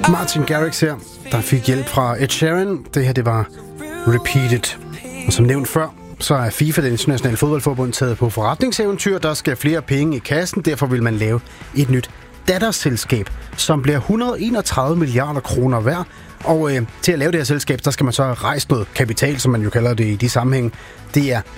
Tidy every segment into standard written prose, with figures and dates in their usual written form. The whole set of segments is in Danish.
Martin Garrix her, der fik hjælp fra Ed Sheeran. Det her, det var Repeated. Og som nævnt før, så er FIFA, det internationale fodboldforbund, taget på forretningseventyr. Der skal flere penge i kassen, derfor vil man lave et nyt datterselskab, som bliver 131 milliarder kroner værd. Og til at lave det her selskab, der skal man så rejse noget kapital, som man jo kalder det i de sammenhæng. Det er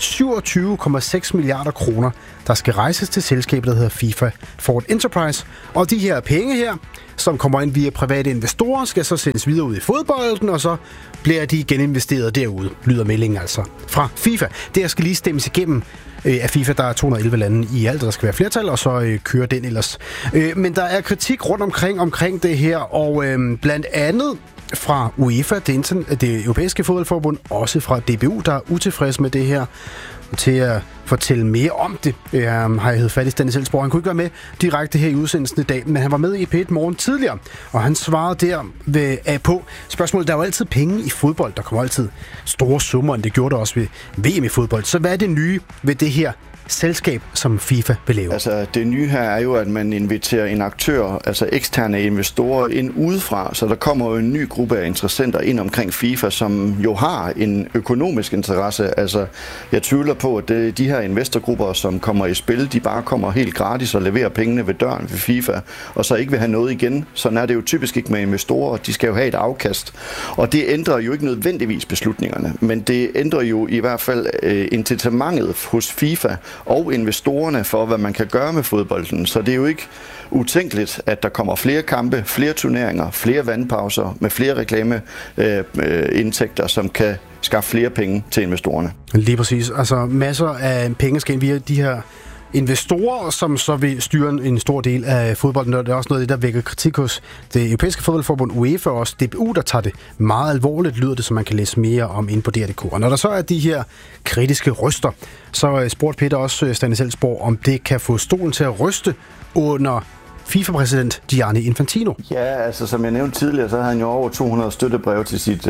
27,6 milliarder kroner, der skal rejses til selskabet, der hedder FIFA Forward Enterprise. Og de her penge her, som kommer ind via private investorer, skal så sendes videre ud i fodbolden, og så bliver de geninvesteret derude, lyder meldingen altså fra FIFA. Det her skal lige stemmes igennem af FIFA. Der er 211 lande i alt, der skal være flertal, og så kører den ellers. Men der er kritik rundt omkring det her, og blandt andet fra UEFA, det europæiske fodboldforbund, også fra DBU, der er utilfreds med det her. Til at fortælle mere om det, har jeg heddet fat i Stanley Elsborg. Han kunne ikke være med direkte her i udsendelsen i dag, men han var med i P1 Morgen tidligere, og han svarede der på spørgsmålet. Der er jo altid penge i fodbold. Der kommer altid store summer, og det gjorde der også ved VM i fodbold. Så hvad er det nye ved det her selskab, som FIFA vil lave? Altså, det nye her er jo, at man inviterer en aktør, altså eksterne investorer, ind udefra, så der kommer jo en ny gruppe af interessenter ind omkring FIFA, som jo har en økonomisk interesse. Altså, jeg tvivler på, at de her investorgrupper, som kommer i spil, de bare kommer helt gratis og leverer pengene ved døren ved FIFA, og så ikke vil have noget igen. Sådan er det jo typisk ikke med investorer. De skal jo have et afkast. Og det ændrer jo ikke nødvendigvis beslutningerne, men det ændrer jo i hvert fald incitamentet hos FIFA og investorerne for, hvad man kan gøre med fodbolden. Så det er jo ikke utænkeligt, at der kommer flere kampe, flere turneringer, flere vandpauser med flere reklameindtægter, som kan skaffe flere penge til investorerne. Lige præcis. Altså masser af penge skal ind via de her investorer, som så vil styre en stor del af fodbolden. Det er også noget af det, der vækker kritik hos det europæiske fodboldforbund UEFA og også DBU, der tager det meget alvorligt, lyder det, som man kan læse mere om inde på DR.dk. Og når der så er de her kritiske røster, så spurgte Peter også Stanley Elsborg, om det kan få stolen til at ryste under FIFA-præsident Gianni Infantino. Ja, altså som jeg nævnte tidligere, så havde han jo over 200 støttebreve til sit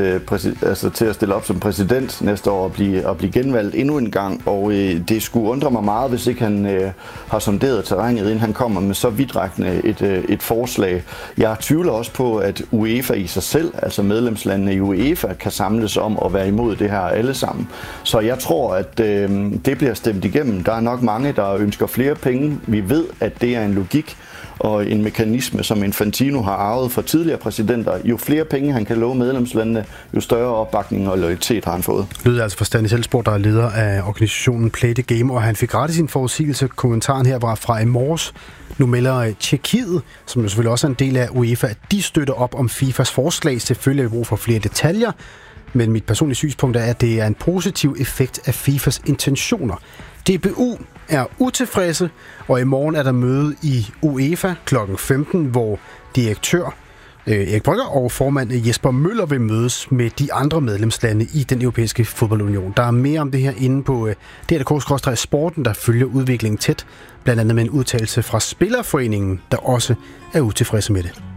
til at stille op som præsident næste år og blive genvalgt endnu en gang. Og det skulle undre mig meget, hvis ikke han har sonderet terrænet, inden han kommer med så vidtrækkende et forslag. Jeg tvivler også på, at UEFA i sig selv, altså medlemslandene i UEFA, kan samles om at være imod det her alle sammen. Så jeg tror, at det bliver stemt igennem. Der er nok mange, der ønsker flere penge. Vi ved, at det er en logik og en mekanisme, som Infantino har arvet fra tidligere præsidenter. Jo flere penge han kan love medlemslandene, jo større opbakning og loyalitet har han fået. Det lyder altså fra Stanley Elsborg, der er leder af organisationen Play the Game, og han fik ret i sin forudsigelse. Kommentaren her var fra i morges. Nu melder Tjekkiet, som jo selvfølgelig også er en del af UEFA, at de støtter op om FIFAs forslag. Selvfølgelig er vi brug for flere detaljer, men mit personlige synspunkt er, at det er en positiv effekt af FIFAs intentioner. DBU er utilfredse, og i morgen er der møde i UEFA kl. 15, hvor direktør Erik Brygger og formand Jesper Møller vil mødes med de andre medlemslande i den europæiske fodboldunion. Der er mere om det her inde på DR.dk/sporten, der følger udviklingen tæt, blandt andet med en udtalelse fra Spillerforeningen, der også er utilfredse med det.